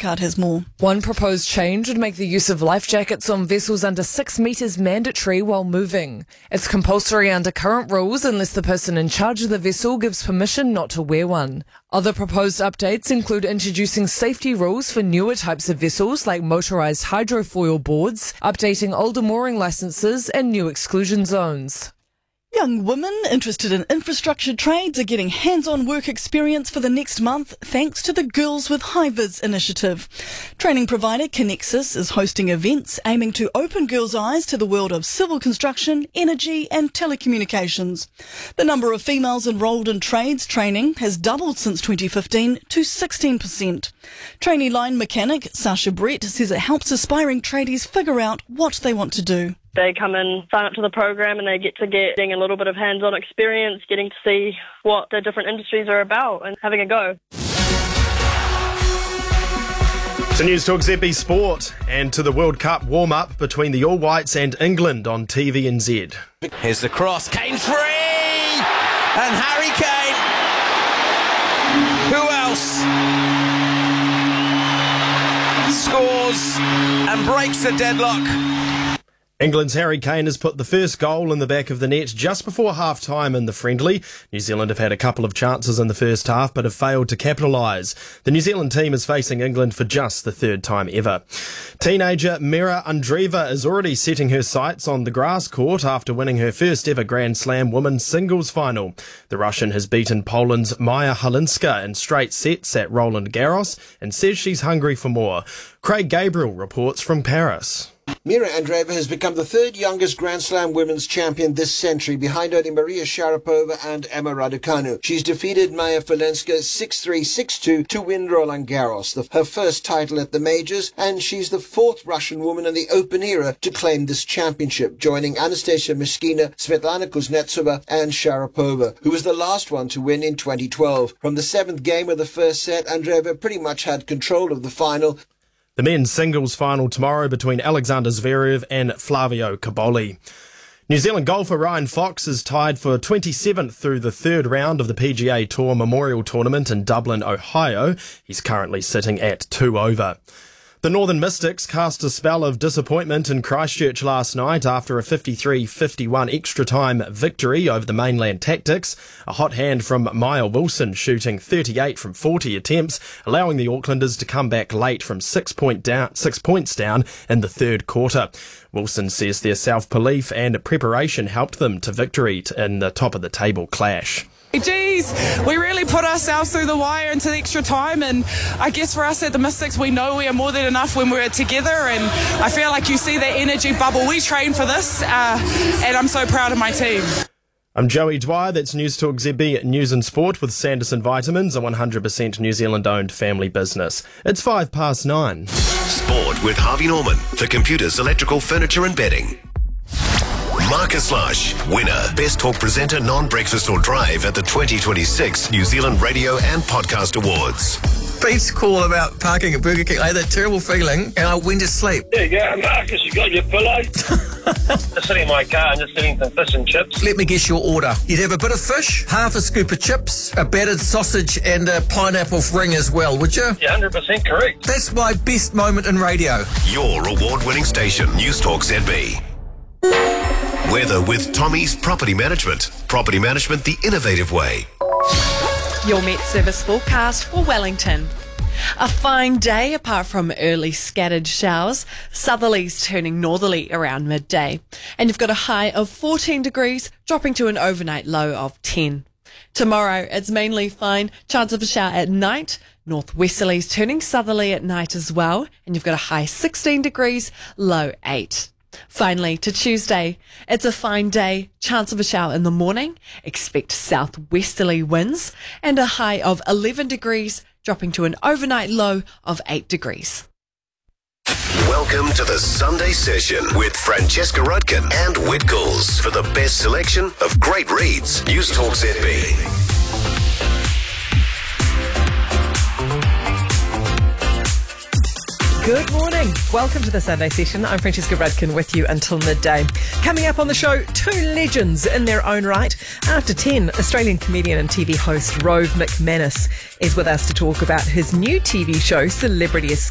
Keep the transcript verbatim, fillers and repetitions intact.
Cathcart has more. One proposed change would make the use of life jackets on vessels under six metres mandatory while moving. It's compulsory under current rules unless the person in charge of the vessel gives permission not to wear one. Other proposed updates include introducing safety rules for newer types of vessels like motorised hydrofoil boards, updating older mooring licences and new exclusion zones. Young women interested in infrastructure trades are getting hands-on work experience for the next month thanks to the Girls with High-Vis initiative. Training provider Connexus is hosting events aiming to open girls' eyes to the world of civil construction, energy and telecommunications. The number of females enrolled in trades training has doubled since twenty fifteen to sixteen percent. Trainee line mechanic Sasha Brett says it helps aspiring tradies figure out what they want to do. They come and sign up to the program and they get to getting a little bit of hands-on experience, getting to see what the different industries are about and having a go. To News Talk Z B Sport and to the World Cup warm-up between the All Whites and England on T V N Z. Here's the cross. Kane's free! And Harry Kane. Who else? Scores and breaks the deadlock. England's Harry Kane has put the first goal in the back of the net just before half-time in the friendly. New Zealand have had a couple of chances in the first half but have failed to capitalise. The New Zealand team is facing England for just the third time ever. Teenager Mira Andreeva is already setting her sights on the grass court after winning her first ever Grand Slam women's singles final. The Russian has beaten Poland's Maja Halinska in straight sets at Roland Garros and says she's hungry for more. Craig Gabriel reports from Paris. Mira Andreeva has become the third youngest Grand Slam women's champion this century, behind only Maria Sharapova and Emma Raducanu. She's defeated Maja Halinska six three, six two to win Roland Garros, the, her first title at the majors, and she's the fourth Russian woman in the Open era to claim this championship, joining Anastasia Myskina, Svetlana Kuznetsova and Sharapova, who was the last one to win in twenty twelve. From the seventh game of the first set, Andreeva pretty much had control of the final. The men's singles final tomorrow between Alexander Zverev and Flavio Cobolli. New Zealand golfer Ryan Fox is tied for twenty-seventh through the third round of the P G A Tour Memorial Tournament in Dublin, Ohio. He's currently sitting at two over. The Northern Mystics cast a spell of disappointment in Christchurch last night after a fifty-three fifty-one extra-time victory over the Mainland Tactics. A hot hand from Maya Wilson shooting thirty-eight from forty attempts, allowing the Aucklanders to come back late from six, point down, six points down in the third quarter. Wilson says their self-belief and preparation helped them to victory in the top-of-the-table clash. Geez, we really put ourselves through the wire into the extra time, and I guess for us at the Mystics, we know we are more than enough when we're together, and I feel like you see that energy bubble. We train for this, uh, and I'm so proud of my team. I'm Joey Dwyer, that's News Talk Z B News and Sport with Sanderson Vitamins, a one hundred percent New Zealand-owned family business. It's five past nine. Sport with Harvey Norman for computers, electrical, furniture and bedding. Marcus Lush, winner, Best Talk Presenter, Non-Breakfast or Drive at the twenty twenty-six New Zealand Radio and Podcast Awards. Pete's call about parking at Burger King. I had that terrible feeling and I went to sleep. There you go, Marcus, you got your pillow? Just sitting in my car and just eating some fish and chips. Let me guess your order. You'd have a bit of fish, half a scoop of chips, a battered sausage and a pineapple ring as well, would you? You're one hundred percent correct. That's my best moment in radio. Your award-winning station, News Talk Z B. Weather with Tommy's Property Management. Property management the innovative way. Your Met Service forecast for Wellington. A fine day apart from early scattered showers. Southerlies turning northerly around midday. And you've got a high of fourteen degrees, dropping to an overnight low of ten. Tomorrow, it's mainly fine. Chance of a shower at night. Northwesterlies turning southerly at night as well. And you've got a high sixteen degrees, low eight. Finally, to Tuesday, it's a fine day, chance of a shower in the morning, expect southwesterly winds, and a high of eleven degrees, dropping to an overnight low of eight degrees. Welcome to the Sunday Session with Francesca Rudkin and Whit Gulls for the best selection of great reads. News Talk Z B. Good morning. Welcome to the Sunday Session. I'm Francesca Rudkin with you until midday. Coming up on the show, two legends in their own right. After ten, Australian comedian and T V host Rove McManus is with us to talk about his new T V show, Celebrity Escape.